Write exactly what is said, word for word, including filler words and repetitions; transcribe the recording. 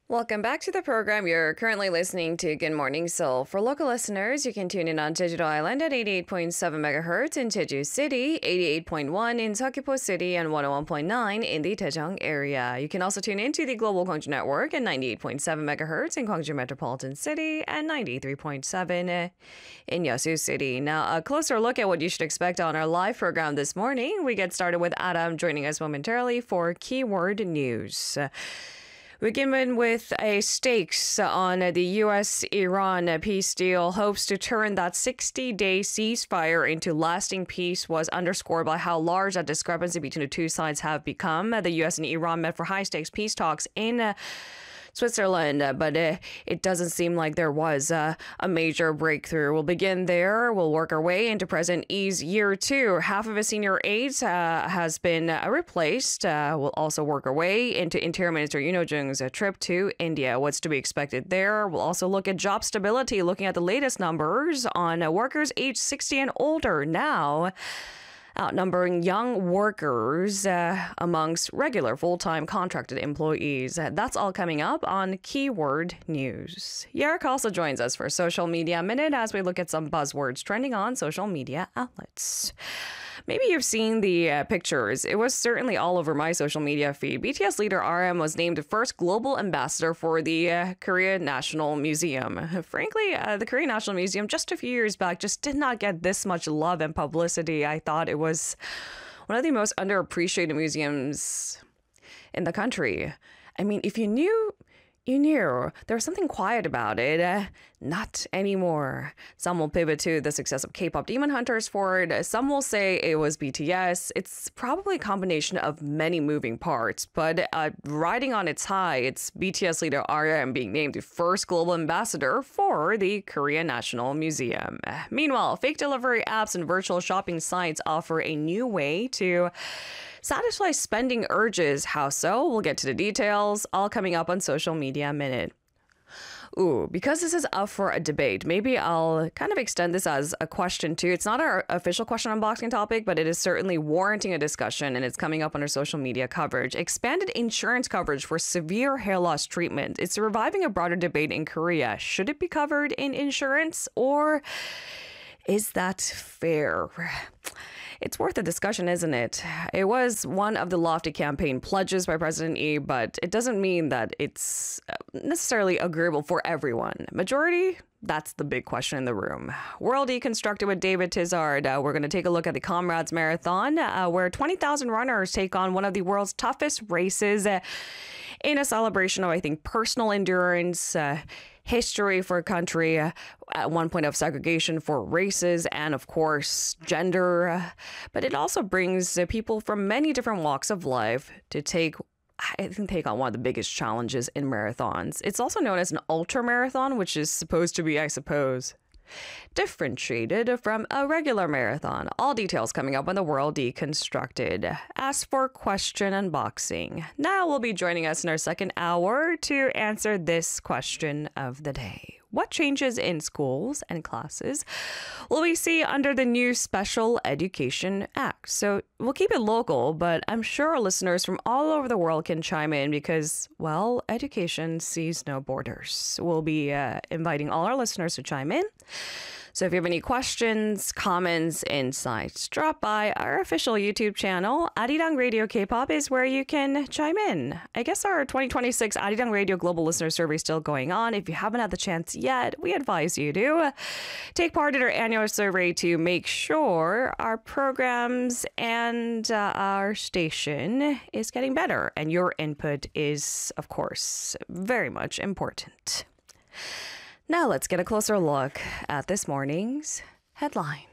Welcome back to the program. You're currently listening to Good Morning Seoul. For local listeners, you can tune in on Jeju-do Island at eighty-eight point seven megahertz in Jeju City, eighty-eight point one in Seogwipo City, and one oh one point nine in the Daejeong area. You can also tune in to the Global Gwangju Network at ninety-eight point seven megahertz in Gwangju Metropolitan City and ninety-three point seven in Yeosu City. Now, a closer look at what you should expect on our live program this morning. We get started with Adam joining us momentarily for Keyword News. We begin with a stakes on the U S Iran peace deal. Hopes to turn that sixty-day ceasefire into lasting peace was underscored by how large that discrepancy between the two sides have become. The U S and Iran met for high-stakes peace talks in Switzerland, but uh, it doesn't seem like there was uh, a major breakthrough. We'll begin there. We'll work our way into President Lee's year two. Half of his senior aides uh, has been uh, replaced. Uh, we'll also work our way into Interior Minister Yoon Ho-jung's uh, trip to India. What's to be expected there? We'll also look at job stability, looking at the latest numbers on uh, workers aged sixty and older now, outnumbering young workers uh, amongst regular full-time contracted employees. Uh, that's all coming up on Keyword News. Yerk also joins us for Social Media Minute as we look at some buzzwords trending on social media outlets. Maybe you've seen the uh, pictures. It was certainly all over my social media feed. B T S leader R M was named the first global ambassador for the uh, Korea National Museum. Frankly, uh, the Korea National Museum just a few years back just did not get this much love and publicity. I thought it was one of the most underappreciated museums in the country. I mean, if you knew, you knew. There was something quiet about it. Uh, not anymore. Some will pivot to the success of K-pop Demon Hunters for it. Some will say it was B T S. It's probably a combination of many moving parts, but uh, riding on its high, it's B T S leader R M being named the first global ambassador for the Korea National Museum. Meanwhile, fake delivery apps and virtual shopping sites offer a new way to satisfy spending urges. How so? We'll get to the details, all coming up on Social Media Minute. Ooh, because this is up for a debate, maybe I'll kind of extend this as a question too. It's not our official question unboxing topic, but it is certainly warranting a discussion, and it's coming up on our social media coverage. Expanded insurance coverage for severe hair loss treatment. It's reviving a broader debate in Korea. Should it be covered in insurance, or is that fair? It's worth a discussion, isn't it? It was one of the lofty campaign pledges by President Lee, but it doesn't mean that it's necessarily agreeable for everyone. Majority? That's the big question in the room. World Deconstructed with David Tizard. Uh, we're going to take a look at the Comrades Marathon, uh, where twenty thousand runners take on one of the world's toughest races uh, in a celebration of, I think, personal endurance, uh, history for a country, uh, at one point of segregation for races, and of course, gender. But it also brings uh, people from many different walks of life to take I think take on one of the biggest challenges in marathons. It's also known as an ultra marathon, which is supposed to be, I suppose, differentiated from a regular marathon. All details coming up on the World Deconstructed. As for question unboxing, Niall will be joining us in our second hour to answer this question of the day. What changes in schools and classes will we see under the new Special Education Act? So we'll keep it local, but I'm sure our listeners from all over the world can chime in because, well, education sees no borders. We'll be uh, inviting all our listeners to chime in. So if you have any questions, comments, insights, drop by our official YouTube channel. Arirang Radio K-pop is where you can chime in. I guess our twenty twenty-six Arirang Radio Global Listener Survey is still going on. If you haven't had the chance yet, we advise you to take part in our annual survey to make sure our programs and uh, our station is getting better. And your input is, of course, very much important. Now let's get a closer look at this morning's headlines.